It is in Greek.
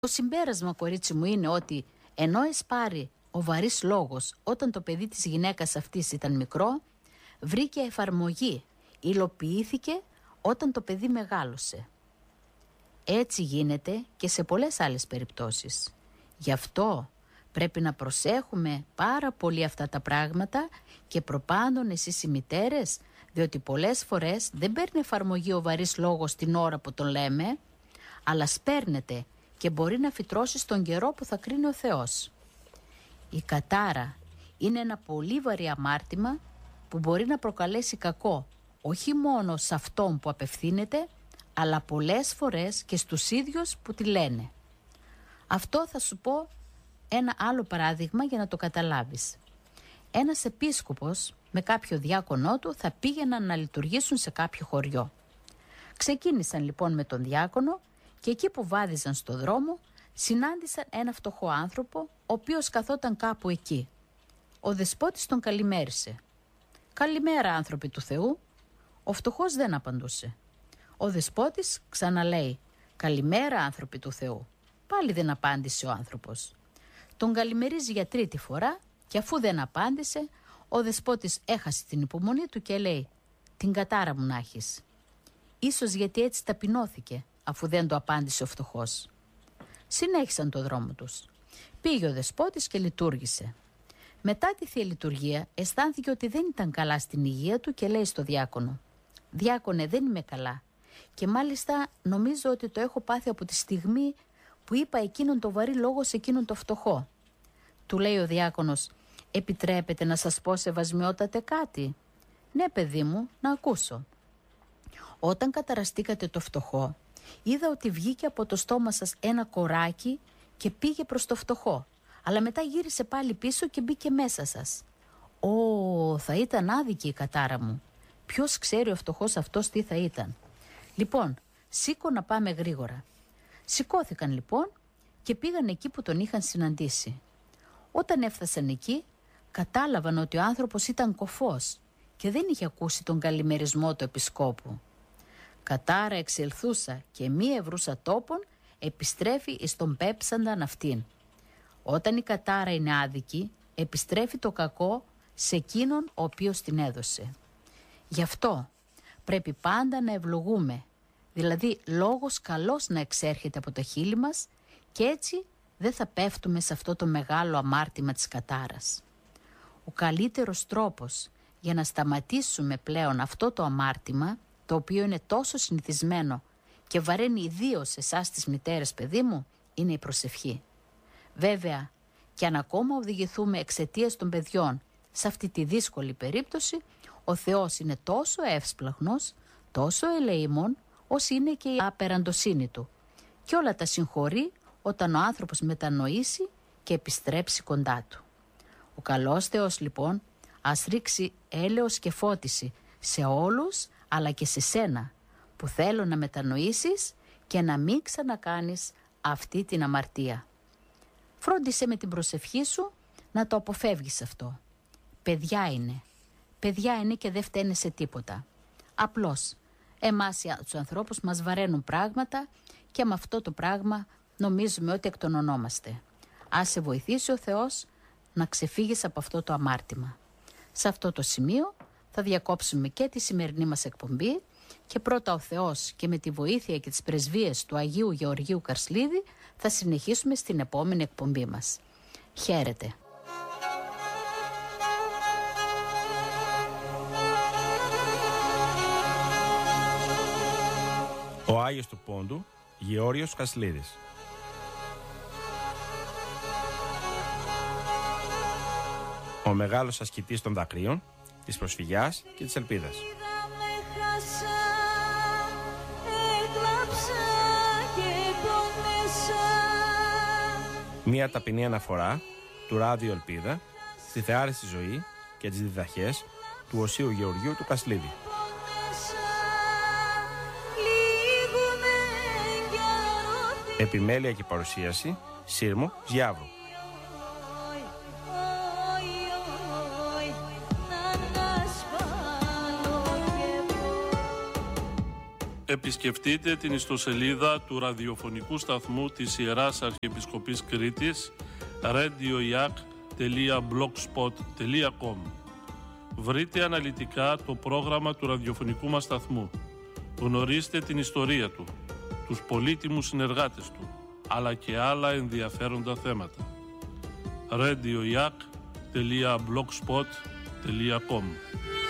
Το συμπέρασμα, κορίτσι μου, είναι ότι ενώ εσπάρει ο βαρύς λόγος όταν το παιδί της γυναίκας αυτής ήταν μικρό, βρήκε εφαρμογή, υλοποιήθηκε όταν το παιδί μεγάλωσε. Έτσι γίνεται και σε πολλές άλλες περιπτώσεις. Γι' αυτό πρέπει να προσέχουμε πάρα πολύ αυτά τα πράγματα και προπάντων εσείς οι μητέρες, διότι πολλές φορές δεν παίρνει εφαρμογή ο βαρύς λόγος την ώρα που τον λέμε, αλλά σπέρνεται και μπορεί να φυτρώσει στον καιρό που θα κρίνει ο Θεός. Η κατάρα είναι ένα πολύ βαρύ αμάρτημα που μπορεί να προκαλέσει κακό όχι μόνο σε αυτόν που απευθύνεται, αλλά πολλές φορές και στους ίδιους που τη λένε. Αυτό θα σου πω ένα άλλο παράδειγμα για να το καταλάβεις. Ένας επίσκοπος με κάποιο διάκονό του θα πήγαιναν να λειτουργήσουν σε κάποιο χωριό. Ξεκίνησαν λοιπόν με τον διάκονο και εκεί που βάδιζαν στο δρόμο συνάντησαν ένα φτωχό άνθρωπο ο οποίος καθόταν κάπου εκεί. Ο δεσπότης τον καλημέρισε. «Καλημέρα, άνθρωποι του Θεού». Ο φτωχός δεν απαντούσε. Ο δεσπότης ξαναλέει «Καλημέρα, άνθρωποι του Θεού». Πάλι δεν απάντησε ο άνθρωπος. Τον καλημερίζει για τρίτη φορά και αφού δεν απάντησε, ο δεσπότης έχασε την υπομονή του και λέει «Την κατάρα μου να έχεις». Ίσως γιατί έτσι ταπεινώθηκε αφού δεν το απάντησε ο φτωχός. Συνέχισαν το δρόμο τους. Πήγε ο δεσπότης και λειτουργήσε. Μετά τη Θεία Λειτουργία αισθάνθηκε ότι δεν ήταν καλά στην υγεία του και λέει στο διάκονο «Διάκονε, δεν είμαι καλά και μάλιστα νομίζω ότι το έχω πάθει από τη στιγμή που είπα εκείνον το βαρύ λόγο σε εκείνον το φτωχό». Του λέει ο διάκονος «Επιτρέπετε να σας πω σεβασμιότατε κάτι?» «Ναι, παιδί μου, να ακούσω». «Όταν καταραστήκατε το φτωχό, είδα ότι βγήκε από το στόμα σας ένα κοράκι και πήγε προς το φτωχό, αλλά μετά γύρισε πάλι πίσω και μπήκε μέσα σας. Ω, θα ήταν άδικη η κατάρα μου. Ποιος ξέρει ο φτωχός αυτός τι θα ήταν. Λοιπόν, σήκω να πάμε γρήγορα». Σηκώθηκαν λοιπόν και πήγαν εκεί που τον είχαν συναντήσει. Όταν έφτασαν εκεί, κατάλαβαν ότι ο άνθρωπος ήταν κωφός και δεν είχε ακούσει τον καλημερισμό του επισκόπου. «Κατάρα εξελθούσα και μη ευρούσα τόπον, επιστρέφει εις τον πέψανταν αυτήν». Όταν η κατάρα είναι άδικη, επιστρέφει το κακό σε εκείνον ο οποίος την έδωσε. Γι' αυτό πρέπει πάντα να ευλογούμε, δηλαδή λόγος καλός να εξέρχεται από τα χείλη μας και έτσι δεν θα πέφτουμε σε αυτό το μεγάλο αμάρτημα της κατάρας. Ο καλύτερος τρόπος για να σταματήσουμε πλέον αυτό το αμάρτημα, το οποίο είναι τόσο συνηθισμένο και βαραίνει ιδίως εσάς τις μητέρες, παιδί μου, είναι η προσευχή. Βέβαια, και αν ακόμα οδηγηθούμε εξαιτίας των παιδιών σε αυτή τη δύσκολη περίπτωση, ο Θεός είναι τόσο εύσπλαχνος, τόσο ελεήμων, όσο είναι και η απεραντοσύνη του. Και όλα τα συγχωρεί όταν ο άνθρωπος μετανοήσει και επιστρέψει κοντά του. Ο καλός Θεός λοιπόν ας ρίξει έλεος και φώτιση σε όλους, αλλά και σε σένα που θέλω να μετανοήσεις και να μην ξανακάνεις αυτή την αμαρτία. Φρόντισε με την προσευχή σου να το αποφεύγεις αυτό. Παιδιά είναι και δεν φταίνε σε τίποτα. Απλώς εμάς τους ανθρώπους μας βαραίνουν πράγματα και με αυτό το πράγμα νομίζουμε ότι εκτονωνόμαστε. Ας σε βοηθήσει ο Θεός να ξεφύγεις από αυτό το αμάρτημα. Σε αυτό το σημείο θα διακόψουμε και τη σημερινή μας εκπομπή και πρώτα ο Θεός και με τη βοήθεια και τις πρεσβείες του Αγίου Γεωργίου Καρσλίδη θα συνεχίσουμε στην επόμενη εκπομπή μας. Χαίρετε. Ο Άγιος του Πόντου, Γεώργιος Κασλίδης. Ο μεγάλος ασκητής των δακρύων, της προσφυγιάς και της ελπίδας. Μία ταπεινή αναφορά του Ράδιο Ελπίδα στη θεάριστη ζωή και τις διδαχές του Οσίου Γεωργίου του Κασλίδη. Επιμέλεια και παρουσίαση Σύρμου Γιάβρου. Επισκεφτείτε την ιστοσελίδα του ραδιοφωνικού σταθμού της Ιεράς Αρχιεπισκοπής Κρήτης radioiak.blogspot.com. Βρείτε αναλυτικά το πρόγραμμα του ραδιοφωνικού μας σταθμού. Γνωρίστε την ιστορία του, τους πολύτιμους συνεργάτες του, αλλά και άλλα ενδιαφέροντα θέματα. radioiak.blogspot.com